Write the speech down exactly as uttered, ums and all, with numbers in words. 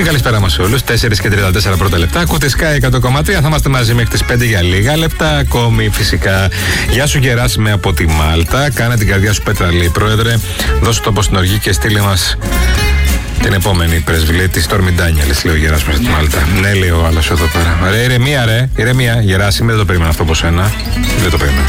Την καλησπέρα μας σε όλους. τέσσερα και τριάντα τέσσερα πρώτα λεπτά. Ακούτε Sky εκατό κόμμα τρία. Θα είμαστε μαζί μέχρι τις πέντε για λίγα λεπτά ακόμη. Φυσικά. Γεια σου, Γεράσιμε από τη Μάλτα. Κάνε την καρδιά σου πέτρα, λέει πρόεδρε. Δώσε το στην οργή και στείλε μας την επόμενη πρεσβυλή τη Στόρμι Ντάνιελς, λέει ο Γεράσιμος από τη Μάλτα. Ναι, λέει ο άλλος εδώ πέρα. Ρε, ηρεμία, ρε. Ηρεμία. Γεράσιμε, δεν το περίμενα αυτό από σένα. Δεν το περίμενα.